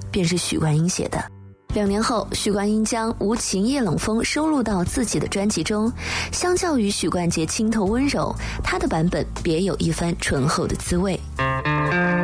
便是许冠英写的。2年后，许冠英将《无情夜冷风》收录到自己的专辑中。相较于许冠杰清透温柔，他的版本别有一番醇厚的滋味。